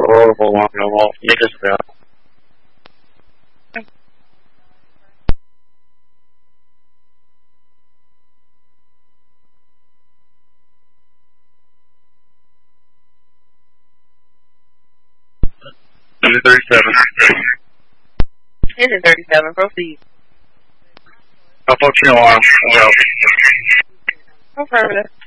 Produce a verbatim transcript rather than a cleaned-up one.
horrible one no more. Niggas about. thirty-seven. Engine thirty-seven, proceed. I'll put you on. Well. Affirmative.